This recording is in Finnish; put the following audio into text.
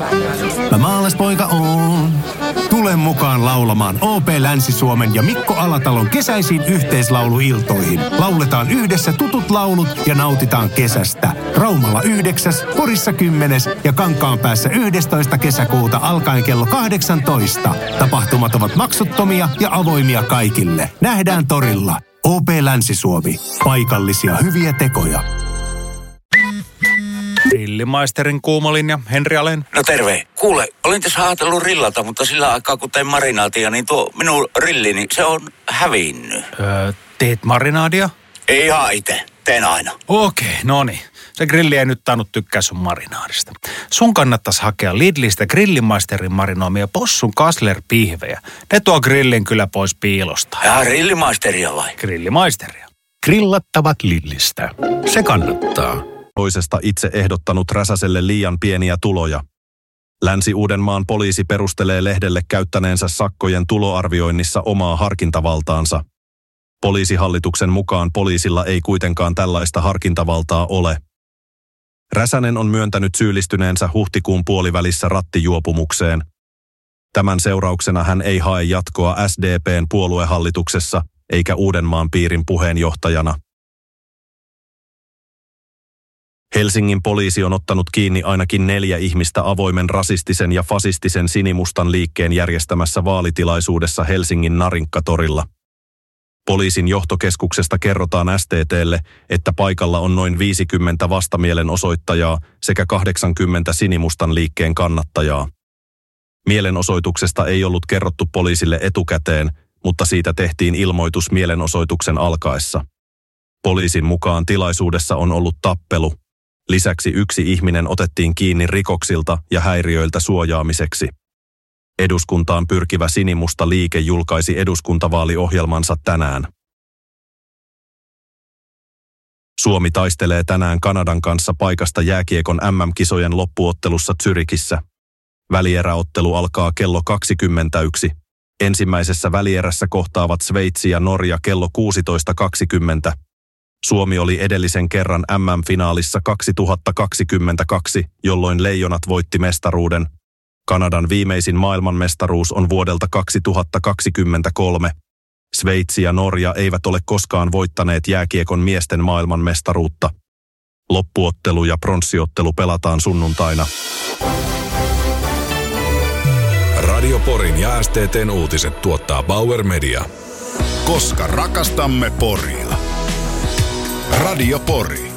Mä maalaispoika oon. Tule mukaan laulamaan OP Länsi-Suomen ja Mikko Alatalon kesäisiin yhteislauluiltoihin. Lauletaan yhdessä tutut laulut ja nautitaan kesästä. Raumalla 9, Porissa 10 ja Kankaanpäässä 11. kesäkuuta alkaen kello 18. Tapahtumat ovat maksuttomia ja avoimia kaikille. Nähdään torilla. OP Länsi-Suomi. Paikallisia hyviä tekoja. Grillimaisterin kuumolinja, Henri Alén. No terve. Kuule, olin tässä ajatellut rillata, mutta sillä aikaa kun tein marinaatia, niin tuo minun rillini, se on hävinnyt. Teet marinaadia? Ei ihan itse. Teen aina. Okei, no niin. Se grilli ei nyt tainnut tykkää sun marinaadista. Sun kannattaisi hakea Lidlistä Grillimaisterin marinoimia possun Kassler-pihvejä. Ne tuo grillin kyllä pois piilosta. Ja Grillimaisteria vai? Grillimaisteria. Grillattavat Lidlistä. Se kannattaa. Toisesta itse ehdottanut Räsäselle liian pieniä tuloja. Länsi-Uudenmaan poliisi perustelee lehdelle käyttäneensä sakkojen tuloarvioinnissa omaa harkintavaltaansa. Poliisihallituksen mukaan poliisilla ei kuitenkaan tällaista harkintavaltaa ole. Räsänen on myöntänyt syyllistyneensä huhtikuun puolivälissä rattijuopumukseen. Tämän seurauksena hän ei hae jatkoa SDP:n puoluehallituksessa eikä Uudenmaan piirin puheenjohtajana. Helsingin poliisi on ottanut kiinni ainakin 4 ihmistä avoimen rasistisen ja fasistisen sinimustan liikkeen järjestämässä vaalitilaisuudessa Helsingin Narinkkatorilla. Poliisin johtokeskuksesta kerrotaan STT:lle, että paikalla on noin 50 vastamielenosoittajaa sekä 80 sinimustan liikkeen kannattajaa. Mielenosoituksesta ei ollut kerrottu poliisille etukäteen, mutta siitä tehtiin ilmoitus mielenosoituksen alkaessa. Poliisin mukaan tilaisuudessa on ollut tappelu. Lisäksi 1 ihminen otettiin kiinni rikoksilta ja häiriöiltä suojaamiseksi. Eduskuntaan pyrkivä sinimusta liike julkaisi eduskuntavaaliohjelmansa tänään. Suomi taistelee tänään Kanadan kanssa paikasta jääkiekon MM-kisojen loppuottelussa Zürichissä. Välieräottelu alkaa kello 21. Ensimmäisessä välierässä kohtaavat Sveitsi ja Norja kello 16.20. Suomi oli edellisen kerran MM-finaalissa 2022, jolloin Leijonat voitti mestaruuden. Kanadan viimeisin maailmanmestaruus on vuodelta 2023. Sveitsi ja Norja eivät ole koskaan voittaneet jääkiekon miesten maailmanmestaruutta. Loppuottelu ja pronssiottelu pelataan sunnuntaina. Radio Porin ja STT:n uutiset tuottaa Bauer Media. Koska rakastamme Poria. Radio Pori.